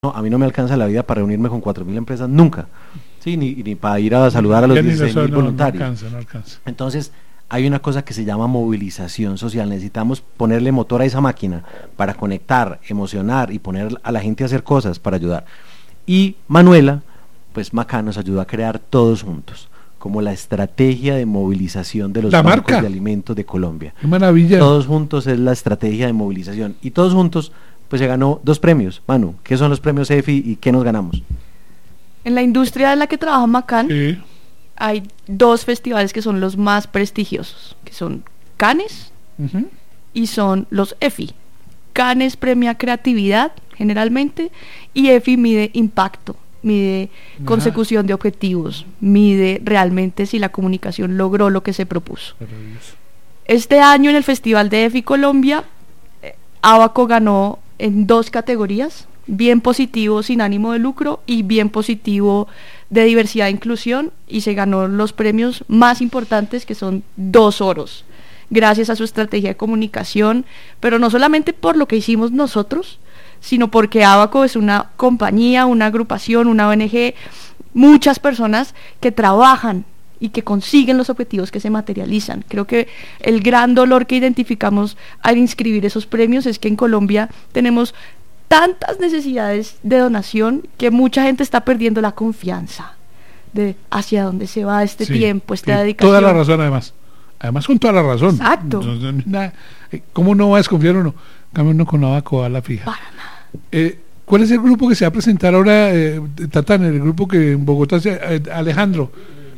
no, a mí no me alcanza la vida para reunirme con 4.000 empresas nunca, sí, ni para ir a saludar a los 16.000 voluntarios. No alcanza. Entonces, hay una cosa que se llama movilización social. Necesitamos ponerle motor a esa máquina para conectar, emocionar y poner a la gente a hacer cosas para ayudar. Y Manuela, pues Macán nos ayudó a crear Todos Juntos, como la estrategia de movilización de los La bancos marca de alimentos de Colombia. ¡Qué maravilla! Todos Juntos es la estrategia de movilización. Y Todos Juntos, pues se ganó 2 premios. Manu, ¿qué son los premios EFI y qué nos ganamos? En la industria en la que trabaja Macán, Sí. hay 2 festivales que son los más prestigiosos, que son Cannes Uh-huh. y son los EFI. Cannes premia creatividad, generalmente, y EFI mide impacto, mide consecución de objetivos, mide realmente si la comunicación logró lo que se propuso. Maravilloso. Este año en el Festival de EFI Colombia, Abaco ganó en 2 categorías, bien positivo sin ánimo de lucro y bien positivo de diversidad e inclusión, y se ganó los premios más importantes, que son 2 oros, gracias a su estrategia de comunicación, pero no solamente por lo que hicimos nosotros, sino porque Abaco es una compañía, una agrupación, una ONG, muchas personas que trabajan y que consiguen los objetivos que se materializan. Creo que el gran dolor que identificamos al inscribir esos premios es que en Colombia tenemos tantas necesidades de donación que mucha gente está perdiendo la confianza de hacia dónde se va este tiempo, esta dedicación. Toda la razón, además con toda la razón. Exacto. ¿Cómo no va a desconfiar uno? Cambio uno con Abaco a la fija. Para nada. ¿Cuál es el grupo que se va a presentar ahora, Tatán, el grupo que en Bogotá Alejandro?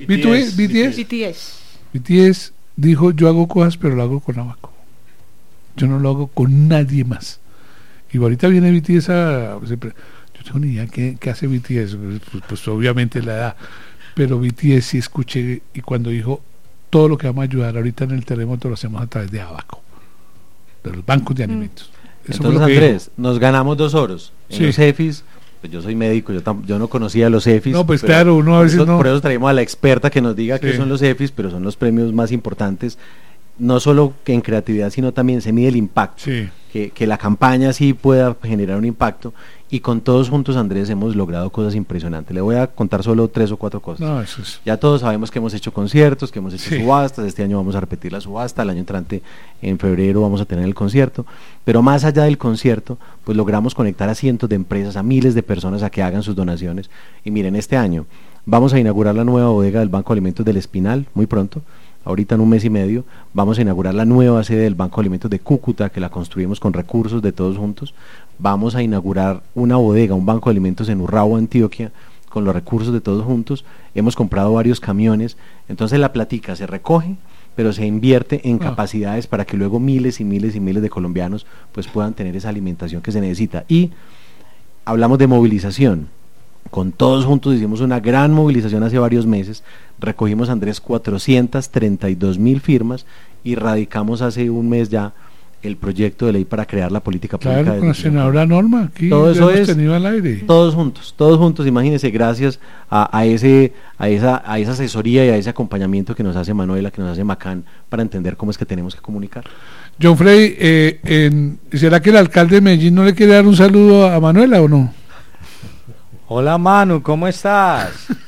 BTS dijo: yo hago cosas pero lo hago con Abaco, yo no lo hago con nadie más. Y ahorita viene BTS yo tengo ni idea qué hace BTS, pues obviamente la edad, pero BTS sí escuché, y cuando dijo: todo lo que vamos a ayudar ahorita en el terremoto lo hacemos a través de Abaco, de los bancos de alimentos. Eso entonces, fue lo que Andrés, nos ganamos 2 oros en los EFIs. Pues yo soy médico, yo no conocía los EFIs. No, pues claro, uno a veces no. Por eso traemos a la experta que nos diga qué son los EFIs, pero son los premios más importantes, no solo que en creatividad, sino también se mide el impacto, que la campaña sí pueda generar un impacto. Y con Todos Juntos, Andrés, hemos logrado cosas impresionantes. Le voy a contar solo 3 o 4 cosas. No, eso es... Ya todos sabemos que hemos hecho conciertos, que hemos hecho subastas. Este año vamos a repetir la subasta, el año entrante, en febrero, vamos a tener el concierto. Pero más allá del concierto, pues logramos conectar a cientos de empresas, a miles de personas a que hagan sus donaciones. Y miren, este año vamos a inaugurar la nueva bodega del Banco de Alimentos del Espinal, muy pronto. Ahorita en 1 mes y medio vamos a inaugurar la nueva sede del Banco de Alimentos de Cúcuta, que la construimos con recursos de Todos Juntos. Vamos a inaugurar una bodega, un Banco de Alimentos en Urrao, Antioquia, con los recursos de Todos Juntos. Hemos comprado varios camiones. Entonces la platica se recoge, pero se invierte en capacidades para que luego miles y miles y miles de colombianos pues puedan tener esa alimentación que se necesita. Y hablamos de movilización. Con Todos Juntos hicimos una gran movilización hace varios meses. Recogimos, Andrés, 432.000 firmas y radicamos hace 1 mes ya el proyecto de ley para crear la política pública. Claro, con la senadora Norma, aquí todo eso es tenido al aire. Todos juntos, imagínense, gracias a esa asesoría y a ese acompañamiento que nos hace Manuela, que nos hace Macán, para entender cómo es que tenemos que comunicar. John Frey, ¿será que el alcalde de Medellín no le quiere dar un saludo a Manuela o no? Hola Manu, ¿cómo estás?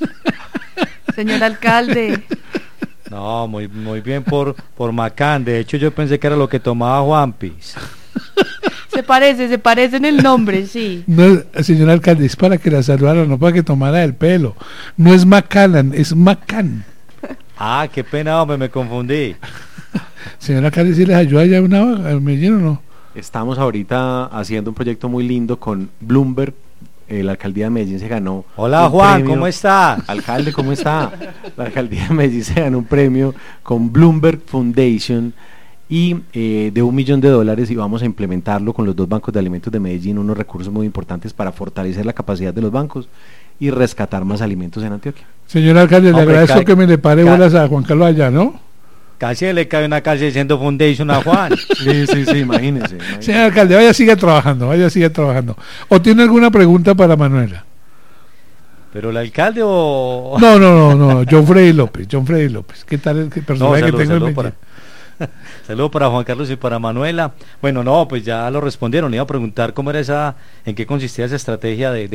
Señor alcalde. No, muy bien por Macán. De hecho, yo pensé que era lo que tomaba Juanpis. Se parece en el nombre, sí. No, señor alcalde, es para que la saludara, no para que tomara el pelo. No es Macallan, es Macán. Ah, qué pena, hombre, me confundí. Señor alcalde, ¿sí les ayuda ya a Medellín o no? Estamos ahorita haciendo un proyecto muy lindo con Bloomberg. La alcaldía de Medellín se ganó. Hola Juan, premio. ¿Cómo estás? Alcalde, ¿cómo está? La alcaldía de Medellín se ganó un premio con Bloomberg Foundation y de $1 millón, y vamos a implementarlo con los 2 bancos de alimentos de Medellín, unos recursos muy importantes para fortalecer la capacidad de los bancos y rescatar más alimentos en Antioquia. Señor alcalde, le agradezco que me le pare bolas a Juan Carlos allá, ¿no? Casi le cae una calle diciendo Foundation a Juan. Sí, imagínese. Señor alcalde, vaya, siga trabajando. ¿O tiene alguna pregunta para Manuela? ¿Pero el alcalde o...? No, John Frey López. ¿Qué tal el personaje que tengo en Medellín? Saludo para Juan Carlos y para Manuela. Bueno, no, pues ya lo respondieron. Iba a preguntar cómo era esa, en qué consistía esa estrategia de